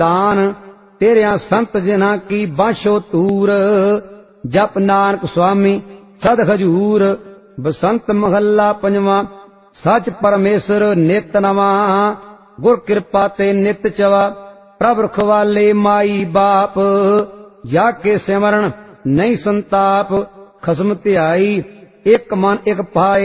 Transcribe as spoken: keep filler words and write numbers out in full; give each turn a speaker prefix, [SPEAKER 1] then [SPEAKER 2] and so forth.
[SPEAKER 1] ਤਾਨ ਤੇਰਿਆਂ ਸੰਤ ਜਿਨ੍ਹਾਂ ਕੀ ਬਾਸ਼ੋ ਤੂਰ। ਜਪ ਨਾਨਕ ਸੁਆਮੀ ਸਦ ਹਜੂਰ। ਬਸੰਤ ਮਹੱਲਾ ਪੰਜਵਾਂ। ਸੱਚ ਪਰਮੇਸ਼ਰ ਨਿਤ ਨਵਾਂ ਗੁਰ ਕਿਰਪਾ ਤੇ ਨਿਤ ਚਵਾ। ਪ੍ਰਭ ਰਖਵਾਲੇ ਮਾਈ ਬਾਪ ਜਾ ਕੇ ਸਿਮਰਨ ਨਹੀਂ ਸੰਤਾਪ। ਖਸਮ ਧਿਆਈ ਇੱਕ ਮਨ ਇੱਕ ਪਾਏ